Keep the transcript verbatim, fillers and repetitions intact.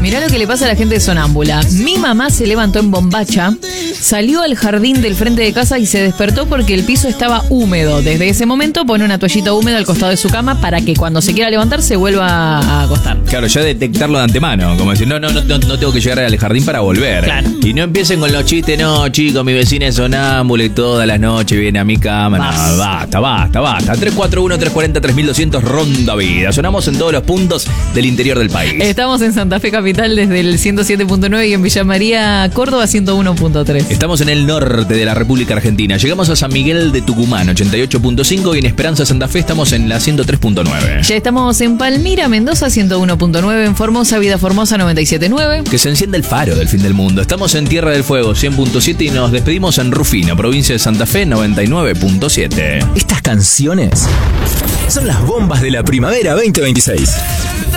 mirá lo que le pasa a la gente de Sonámbula. Mi mamá se levantó en bombacha, salió al jardín del frente de casa y se despertó porque el piso estaba húmedo. Desde ese momento pone una toallita húmeda al costado de su cama para que cuando se quiera levantar se vuelva a acostar. Claro, ya detectarlo de antemano. Como decir, no, no, no, no, no tengo que llegar al jardín para volver. Claro. Y no empiecen con los chistes, no, chicos, mi vecina es sonámbula y todas las noches viene a mi cama. Basta. No, basta, basta, basta. tres cuatro uno, tres cuatro cero, tres mil doscientos Ronda Vida. Sonamos en todos los puntos del interior del país. Estamos en Santa Fe Capital desde el ciento siete punto nueve y en Villa María, Córdoba, ciento uno punto tres. Estamos en el norte de la República Argentina. Llegamos a San Miguel de Tucumán, ochenta y ocho punto cinco, y en Esperanza Santa Fe estamos en la ciento tres punto nueve. Ya estamos en Palmira, Mendoza, ciento uno punto nueve, en Formosa, Vida Formosa, noventa y siete punto nueve. Que se encienda el faro del fin del mundo. Estamos en Tierra del Fuego, cien punto siete, y nos despedimos en Rufino, provincia de Santa Fe, noventa y nueve punto siete. Estas canciones son las bombas de la primavera veinte veintiséis.